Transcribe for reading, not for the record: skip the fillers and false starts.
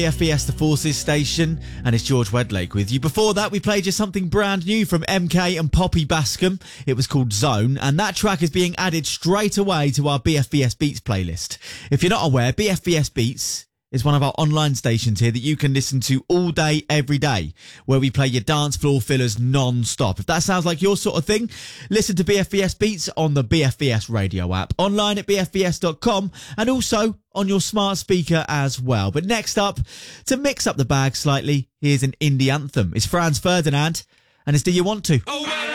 BFBS The Forces station, and it's George Wedlake with you. Before that, we played you something brand new from MK and Poppy Bascom. It was called Zone, and that track is being added straight away to our BFBS Beats playlist. If you're not aware, BFBS Beats is one of our online stations here that you can listen to all day, every day, where we play your dance floor fillers non-stop. If that sounds like your sort of thing, listen to BFBS Beats on the BFBS radio app, online at bfbs.com, and also on your smart speaker as well. But next up, to mix up the bag slightly, here's an indie anthem. It's Franz Ferdinand, and it's Do You Want To?